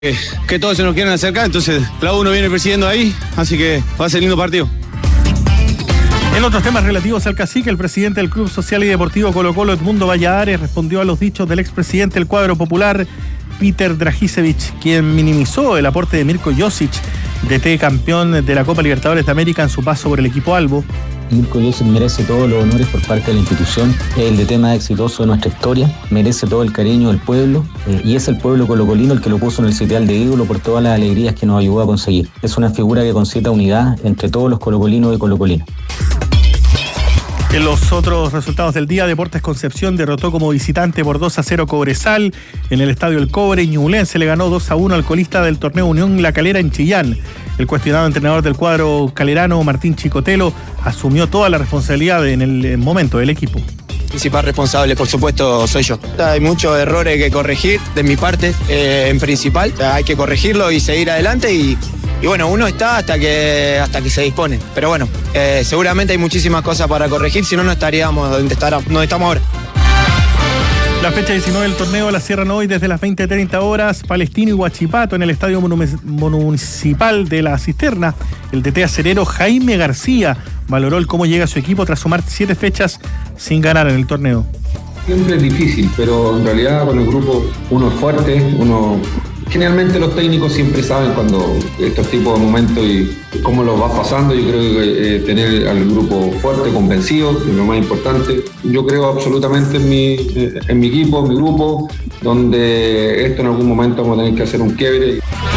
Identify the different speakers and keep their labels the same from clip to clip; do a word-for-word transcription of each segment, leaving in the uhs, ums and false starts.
Speaker 1: que, que todos se nos quieren acercar, entonces la U nos viene persiguiendo ahí, así que va a ser lindo partido.
Speaker 2: En otros temas relativos al cacique, el presidente del Club Social y Deportivo Colo-Colo, Edmundo Valladares, respondió a los dichos del expresidente del cuadro popular, Peter Dragicevic, quien minimizó el aporte de Mirko Josic, D T campeón de la Copa Libertadores de América en su paso por el equipo albo.
Speaker 3: Mirko Josic merece todos los honores por parte de la institución, es el D T más exitoso de nuestra historia, merece todo el cariño del pueblo eh, y es el pueblo colocolino el que lo puso en el sitial de ídolo por todas las alegrías que nos ayudó a conseguir. Es una figura que concita unidad entre todos los colocolinos y colocolinas.
Speaker 2: En los otros resultados del día, Deportes Concepción derrotó como visitante por dos a cero Cobresal. En el Estadio El Cobre, Ñublense le ganó dos a uno al colista del torneo Unión La Calera en Chillán. El cuestionado entrenador del cuadro calerano, Martín Chicotelo, asumió toda la responsabilidad en el momento del equipo.
Speaker 4: Principal responsable, por supuesto, soy yo. Hay muchos errores que corregir de mi parte, eh, en principal. Hay que corregirlo y seguir adelante y... Y bueno, uno está hasta que hasta que se dispone. Pero bueno, eh, seguramente hay muchísimas cosas para corregir, si no, no estaríamos donde, estar, donde estamos ahora.
Speaker 2: La fecha diecinueve del torneo la cierran hoy desde las veinte treinta horas Palestino y Huachipato en el Estadio Municipal de La Cisterna. El D T acerero Jaime García valoró el cómo llega su equipo tras sumar siete fechas sin ganar en el torneo.
Speaker 5: Siempre es difícil, pero en realidad con el grupo uno es fuerte, uno... Generalmente los técnicos siempre saben cuando estos tipos de momentos y cómo los vas pasando. Yo creo que eh, tener al grupo fuerte, convencido, es lo más importante. Yo creo absolutamente en mi, eh, en mi equipo, en mi grupo, donde esto en algún momento vamos a tener que hacer un quiebre.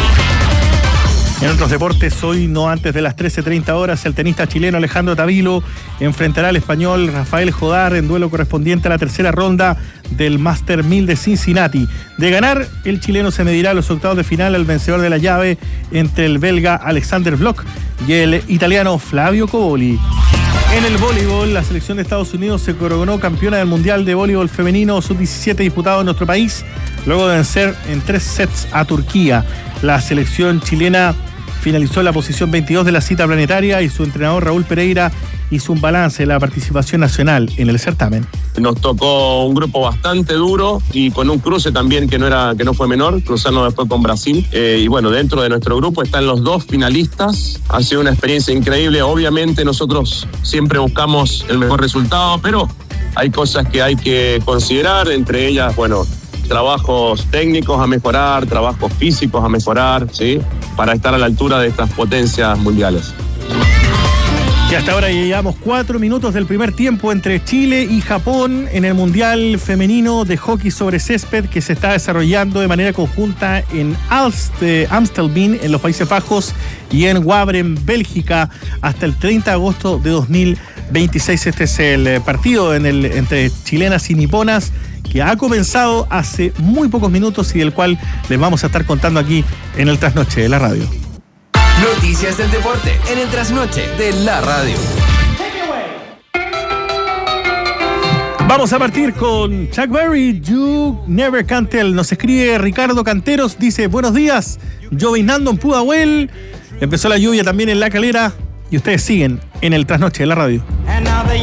Speaker 2: En otros deportes, hoy no antes de las trece treinta horas, el tenista chileno Alejandro Tavilo enfrentará al español Rafael Jodar en duelo correspondiente a la tercera ronda del Master mil de Cincinnati. De ganar, el chileno se medirá a los octavos de final al vencedor de la llave entre el belga Alexander Bloch y el italiano Flavio Coboli. En el voleibol, la selección de Estados Unidos se coronó campeona del Mundial de Voleibol Femenino sub diecisiete disputado en nuestro país, luego de vencer en tres sets a Turquía. La selección chilena finalizó en la posición veintidós de la cita planetaria y su entrenador Raúl Pereira hizo un balance de la participación nacional en el certamen.
Speaker 6: Nos tocó un grupo bastante duro y con un cruce también que no era que no fue menor, cruzarnos después con Brasil. Eh, y bueno, dentro de nuestro grupo están los dos finalistas. Ha sido una experiencia increíble. Obviamente nosotros siempre buscamos el mejor resultado, pero hay cosas que hay que considerar, entre ellas, bueno, trabajos técnicos a mejorar, trabajos físicos a mejorar, ¿sí? Para estar a la altura de estas potencias mundiales.
Speaker 2: Y hasta ahora llevamos cuatro minutos del primer tiempo entre Chile y Japón en el Mundial Femenino de Hockey sobre Césped que se está desarrollando de manera conjunta en Amstelveen, en los Países Bajos, y en Wavre, en Bélgica, hasta el treinta de agosto de dos mil veintiséis. Este es el partido en el, entre chilenas y niponas que ha comenzado hace muy pocos minutos y del cual les vamos a estar contando aquí en el Trasnoche de la Radio.
Speaker 7: Noticias del deporte en el Trasnoche de la Radio.
Speaker 2: Vamos a partir con Chuck Berry, You Never Can Tell. Nos escribe Ricardo Canteros, dice: buenos días, llovinando en Pudahuel. Empezó la lluvia también en La Calera y ustedes siguen en el Trasnoche de la Radio.